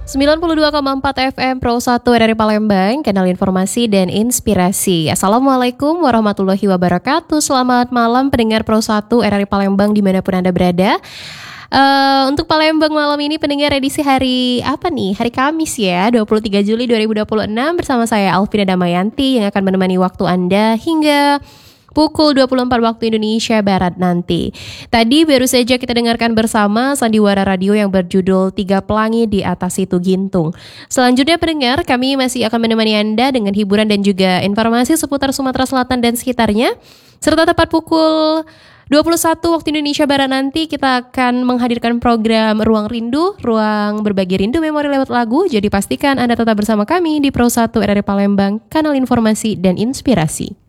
92,4 FM Pro 1 dari Palembang, kanal informasi dan inspirasi. Assalamualaikum warahmatullahi wabarakatuh. Selamat malam pendengar Pro 1 RRI Palembang dimanapun Anda berada. Untuk Palembang malam ini pendengar edisi hari apa nih? Hari Kamis ya, 23 Juli 2026 bersama saya Alvina Damayanti yang akan menemani waktu Anda hingga pukul 24 waktu Indonesia Barat nanti. Tadi baru saja kita dengarkan bersama sandiwara radio yang berjudul Tiga Pelangi di Atas Situ Gintung. Selanjutnya pendengar, kami masih akan menemani Anda dengan hiburan dan juga informasi seputar Sumatera Selatan dan sekitarnya. Serta tepat pukul 21 waktu Indonesia Barat nanti kita akan menghadirkan program Ruang Rindu, ruang berbagi rindu memori lewat lagu. Jadi pastikan Anda tetap bersama kami di Pro 1 RRI Palembang, kanal informasi dan inspirasi.